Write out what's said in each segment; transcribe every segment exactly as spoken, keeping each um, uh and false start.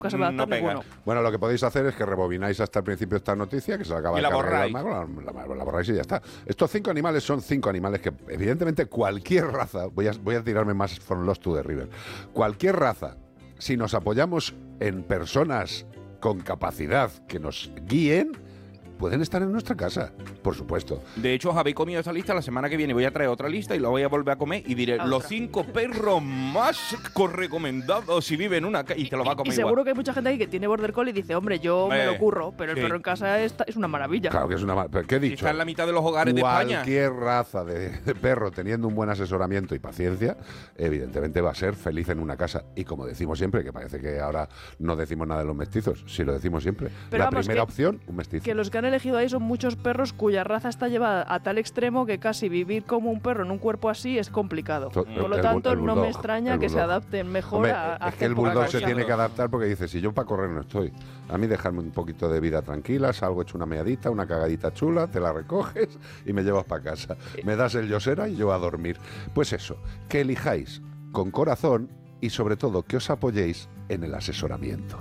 casa para no pega. Bueno. bueno, lo que podéis hacer es que rebobináis hasta el principio esta noticia, que se la acaba y de la borráis. La, la, la, la borráis y ya está. Estos cinco animales son cinco animales que, evidentemente, cualquier raza, voy a, voy a tirarme más from Lost to the River, cualquier raza, si nos apoyamos en personas con capacidad que nos guíen, pueden estar en nuestra casa, por supuesto. De hecho, os habéis comido esa lista. La semana que viene voy a traer otra lista y la voy a volver a comer y diré los cinco perros más recomendados si viven en una casa y te lo va a comer y seguro igual. que hay mucha gente ahí que tiene border collie y dice, hombre, yo eh, me lo curro, pero sí. el perro en casa es, es una maravilla. Claro que es una maravilla. ¿Qué he dicho? Si está en la mitad de los hogares de España. Cualquier raza de, de perro teniendo un buen asesoramiento y paciencia, evidentemente va a ser feliz en una casa. Y como decimos siempre, que parece que ahora no decimos nada de los mestizos, sí lo decimos siempre. Pero la vamos, primera que, opción, un mestizo. Que los que han elegido ahí son muchos perros cuya raza está llevada a tal extremo que casi vivir como un perro en un cuerpo así es complicado. To- Por lo el- tanto, el no bulldog, me extraña el que se bulldog. adapten mejor Hombre, a, a es que el hacer poca bulldog se cosa. tiene que adaptar porque dice, si yo para correr no estoy, a mí dejarme un poquito de vida tranquila, salgo hecho una meadita, una cagadita chula, te la recoges y me llevas para casa. Me das el yosera y yo a dormir. Pues eso, que elijáis con corazón y sobre todo que os apoyéis en el asesoramiento.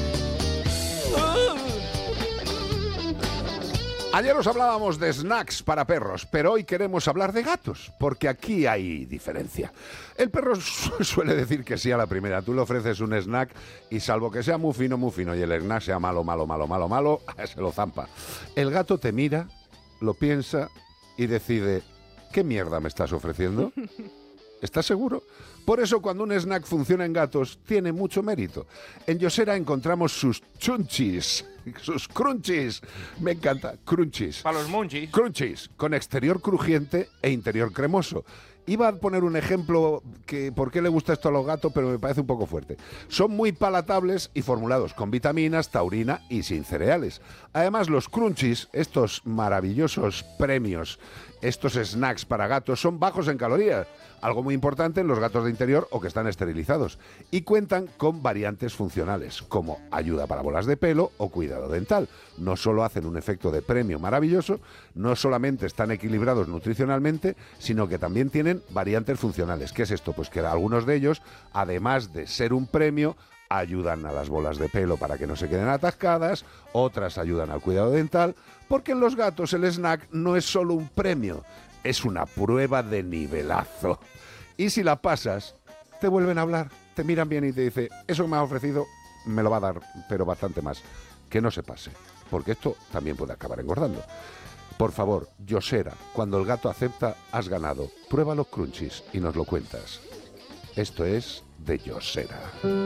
Ayer os hablábamos de snacks para perros, pero hoy queremos hablar de gatos, porque aquí hay diferencia. El perro su- suele decir que sí a la primera. Tú le ofreces un snack y salvo que sea muy fino, muy fino y el snack sea malo, malo, malo, malo, malo, se lo zampa. El gato te mira, lo piensa y decide, ¿qué mierda me estás ofreciendo? ¿Estás seguro? Por eso cuando un snack funciona en gatos, tiene mucho mérito. En Yosera encontramos sus chunchis, sus crunchies. Me encanta, crunchies. Para los munchies. Crunchies, con exterior crujiente e interior cremoso. Iba a poner un ejemplo que por qué le gusta esto a los gatos, pero me parece un poco fuerte. Son muy palatables y formulados con vitaminas, taurina y sin cereales. Además, los crunchies, estos maravillosos premios, estos snacks para gatos, son bajos en calorías, algo muy importante en los gatos de interior o que están esterilizados, y cuentan con variantes funcionales, como ayuda para bolas de pelo o cuidado dental. No solo hacen un efecto de premio maravilloso, no solamente están equilibrados nutricionalmente, sino que también tienen variantes funcionales. ¿Qué es esto? Pues que algunos de ellos, además de ser un premio, ayudan a las bolas de pelo para que no se queden atascadas, otras ayudan al cuidado dental, porque en los gatos el snack no es solo un premio, es una prueba de nivelazo. Y si la pasas, te vuelven a hablar, te miran bien y te dicen, eso que me has ofrecido me lo va a dar, pero bastante más. Que no se pase, porque esto también puede acabar engordando. Por favor, Yosera, cuando el gato acepta, has ganado. Prueba los crunchies y nos lo cuentas. Esto es de Yosera.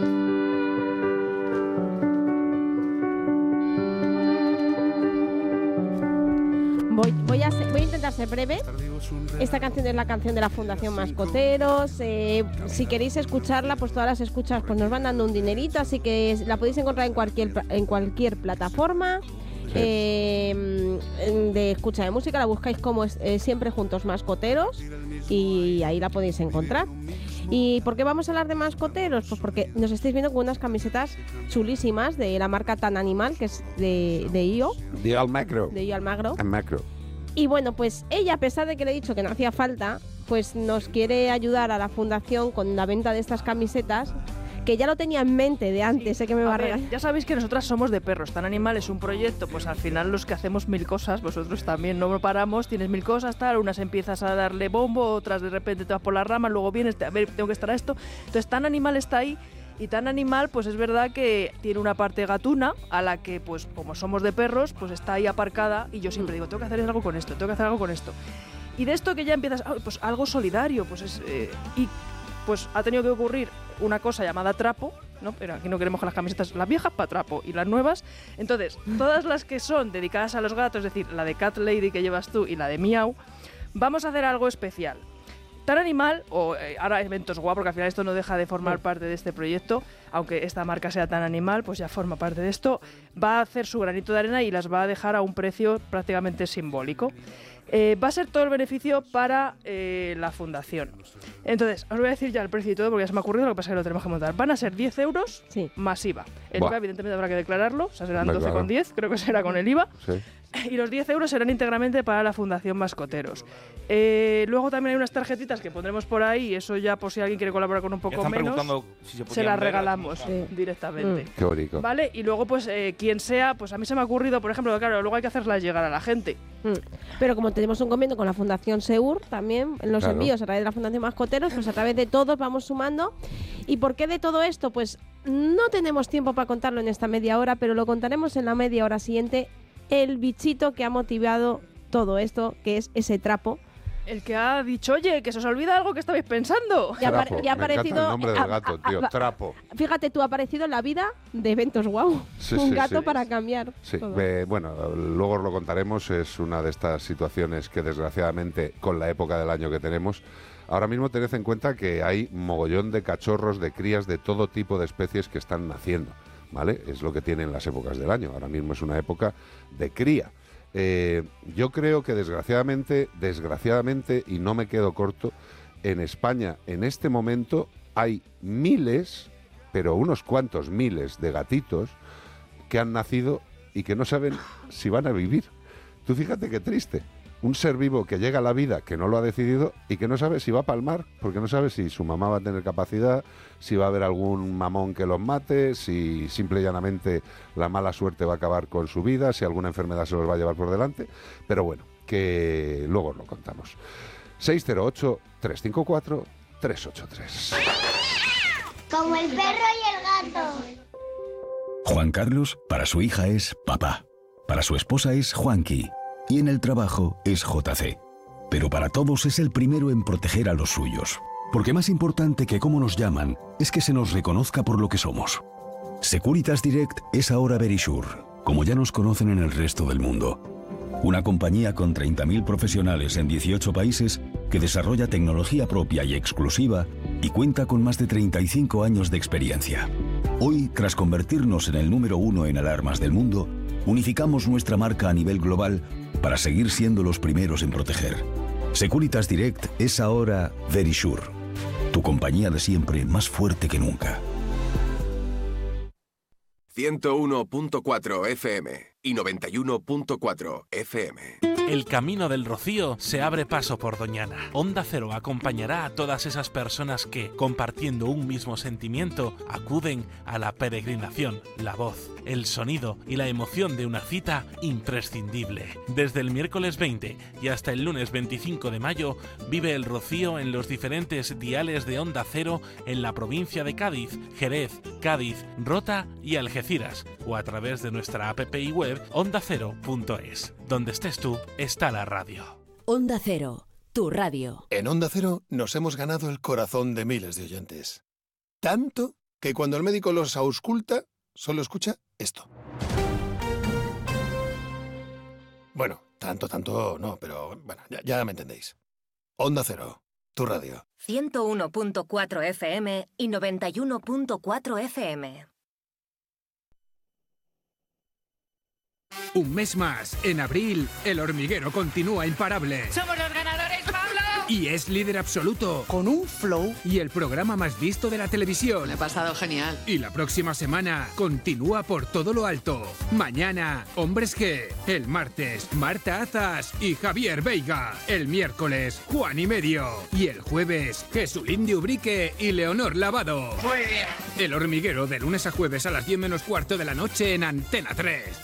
Voy, voy, a ser- voy a intentar ser breve. Esta canción es la canción de la Fundación Mascoteros. Eh, si queréis escucharla, pues todas las escuchas pues nos van dando un dinerito, así que la podéis encontrar en cualquier, pla- en cualquier plataforma. Eh, de escucha de música, la buscáis como es- eh, Siempre Juntos Mascoteros y ahí la podéis encontrar. ¿Y por qué vamos a hablar de mascoteros? Pues porque nos estáis viendo con unas camisetas chulísimas de la marca Tan Animal, que es de, de I O, De Almagro. de I O Almagro. Almagro. Y bueno, pues ella, a pesar de que le he dicho que no hacía falta, pues nos quiere ayudar a la fundación con la venta de estas camisetas, que ya lo tenía en mente de antes, sé que me va a A ver, regañar. ya sabéis que nosotras somos de perros. Tan Animal es un proyecto, pues al final los que hacemos mil cosas, vosotros también no paramos, tienes mil cosas, tal, unas empiezas a darle bombo, otras de repente te vas por las ramas, luego vienes, te- a ver, tengo que estar a esto. Entonces Tan Animal está ahí. Y Tan Animal, pues es verdad que tiene una parte gatuna a la que, pues como somos de perros, pues está ahí aparcada y yo siempre digo, tengo que hacer algo con esto, tengo que hacer algo con esto. Y de esto que ya empiezas, ah, pues algo solidario, pues es... eh, y pues ha tenido que ocurrir una cosa llamada trapo, ¿no? Pero aquí no queremos que las camisetas, las viejas para trapo y las nuevas. Entonces, todas las que son dedicadas a los gatos, es decir, la de Cat Lady que llevas tú y la de Miau, vamos a hacer algo especial. Tan Animal, o eh, ahora Eventos Guau, porque al final esto no deja de formar parte de este proyecto, aunque esta marca sea Tan Animal, pues ya forma parte de esto, va a hacer su granito de arena y las va a dejar a un precio prácticamente simbólico. Eh, va a ser todo el beneficio para eh, la fundación. Entonces, os voy a decir ya el precio y todo, porque ya se me ha ocurrido, lo que pasa es que lo tenemos que montar. Van a ser diez euros Sí. más I V A. El Buah. I V A evidentemente habrá que declararlo, o sea, serán Hombre, doce claro. con diez, creo que será con el I V A. Sí. y los diez euros serán íntegramente para la Fundación Mascoteros. Eh, luego también hay unas tarjetitas que pondremos por ahí, eso ya por si alguien quiere colaborar con un poco Están menos, si se, se las regalamos sí, directamente. Mm. Qué bonito. ¿Vale? Y luego, pues, eh, quien sea, pues a mí se me ha ocurrido, por ejemplo, claro, luego hay que hacerlas llegar a la gente. Mm. Pero como tenemos un convenio con la Fundación Seur, también en los Claro. envíos a través de la Fundación Mascoteros, pues a través de todos vamos sumando. ¿Y por qué de todo esto? Pues no tenemos tiempo para contarlo en esta media hora, pero lo contaremos en la media hora siguiente, el bichito que ha motivado todo esto, que es ese trapo. El que ha dicho, oye, que se os olvida algo que estabais pensando. Ya ha Trapo. apare- ya ha Me encanta aparecido- el nombre del a- gato, a- tío. a- Trapo. Fíjate, tú ha aparecido en la vida de Eventos Guau. Sí, un sí, gato sí. para cambiar. Sí, todo. eh, bueno, luego os lo contaremos. Es una de estas situaciones que, desgraciadamente, con la época del año que tenemos, ahora mismo tened en cuenta que hay mogollón de cachorros, de crías, de todo tipo de especies que están naciendo, ¿vale? Es lo que tienen las épocas del año. Ahora mismo es una época de cría. Eh, yo creo que desgraciadamente, desgraciadamente, y no me quedo corto, en España en este momento hay miles, pero unos cuantos miles de gatitos que han nacido y que no saben si van a vivir. Tú fíjate qué triste. Un ser vivo que llega a la vida, que no lo ha decidido y que no sabe si va a palmar, porque no sabe si su mamá va a tener capacidad, si va a haber algún mamón que los mate, si simple y llanamente la mala suerte va a acabar con su vida, si alguna enfermedad se los va a llevar por delante. Pero bueno, que luego os lo contamos. seis cero ocho, tres cinco cuatro, tres ocho tres. Como el perro y el gato. Juan Carlos, para su hija es papá. Para su esposa es Juanqui. Y en el trabajo es J C. Pero para todos es el primero en proteger a los suyos. Porque más importante que cómo nos llaman es que se nos reconozca por lo que somos. Securitas Direct es ahora Verisure, como ya nos conocen en el resto del mundo. Una compañía con treinta mil profesionales en dieciocho países que desarrolla tecnología propia y exclusiva y cuenta con más de treinta y cinco años de experiencia. Hoy, tras convertirnos en el número uno en alarmas del mundo, unificamos nuestra marca a nivel global para seguir siendo los primeros en proteger. Securitas Direct es ahora Verisure, tu compañía de siempre más fuerte que nunca. ciento uno punto cuatro F M y noventa y uno punto cuatro F M. El Camino del Rocío se abre paso por Doñana. Onda Cero acompañará a todas esas personas que, compartiendo un mismo sentimiento, acuden a la peregrinación, la voz, el sonido y la emoción de una cita imprescindible. Desde el miércoles veinte y hasta el lunes veinticinco de mayo, vive el Rocío en los diferentes diales de Onda Cero en la provincia de Cádiz, Jerez, Cádiz, Rota y Algeciras, o a través de nuestra app y web onda cero punto es. Donde estés tú, está la radio. Onda Cero, tu radio. En Onda Cero nos hemos ganado el corazón de miles de oyentes. Tanto que cuando el médico los ausculta, solo escucha esto. Bueno, tanto, tanto no, pero bueno, ya, ya me entendéis. Onda Cero, tu radio. ciento uno punto cuatro F M y noventa y uno punto cuatro F M. Un mes más, en abril, El Hormiguero continúa imparable. ¡Somos los ganadores, Pablo! Y es líder absoluto. Con un flow. Y el programa más visto de la televisión. Me he pasado genial. Y la próxima semana, continúa por todo lo alto. Mañana, Hombres G. El martes, Marta Azas y Javier Veiga. El miércoles, Juan y Medio. Y el jueves, Jesulín de Ubrique y Leonor Lavado. Muy bien. El Hormiguero, de lunes a jueves a las diez menos cuarto de la noche en Antena tres.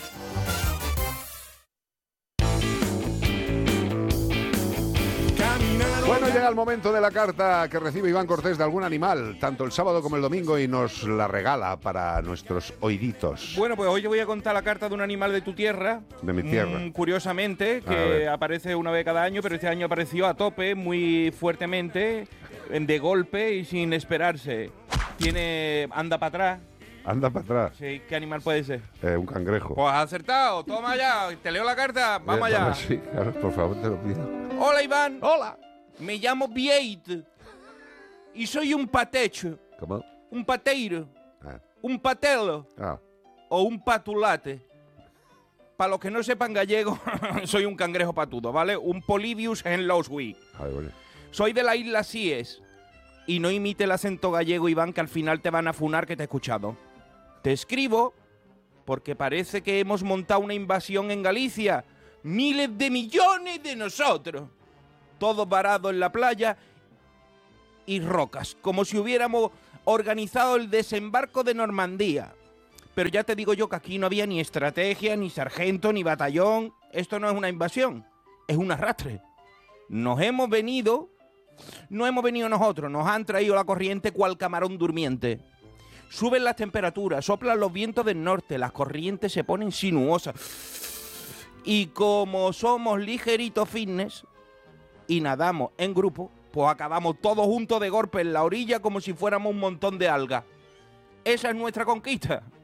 Bueno, llega el momento de la carta que recibe Iván Cortés de algún animal, tanto el sábado como el domingo, y nos la regala para nuestros oíditos. Bueno, pues hoy te voy a contar la carta de un animal de tu tierra. De mi tierra. Mm, curiosamente, que aparece una vez cada año, pero este año apareció a tope, muy fuertemente, de golpe y sin esperarse. Tiene... anda para atrás. Anda para atrás. Sí, ¿qué animal puede ser? Eh, un cangrejo. Pues has acertado, toma ya, te leo la carta, vamos Eh, allá. Sí, claro, por favor, te lo pido. Hola, Iván. Hola. Me llamo Bieit y soy un patecho. ¿Cómo? Un pateiro. Ah. Un patelo. Ah. O un patulate. Para los que no sepan gallego, soy un cangrejo patudo, ¿vale? Un Polybius enlowswi. Vale, vale. Soy de la isla Sies. Y no imite el acento gallego, Iván, que al final te van a funar que te he escuchado. Te escribo porque parece que hemos montado una invasión en Galicia. miles de millones de nosotros, todos varados en la playa y rocas, como si hubiéramos organizado el desembarco de Normandía. Pero ya te digo yo que aquí no había ni estrategia, ni sargento, ni batallón. Esto no es una invasión, es un arrastre. Nos hemos venido, no hemos venido nosotros, nos han traído la corriente cual camarón durmiente. Suben las temperaturas, soplan los vientos del norte, las corrientes se ponen sinuosas. Y como somos ligeritos fitness y nadamos en grupo, pues acabamos todos juntos de golpe en la orilla como si fuéramos un montón de algas. Esa es nuestra conquista.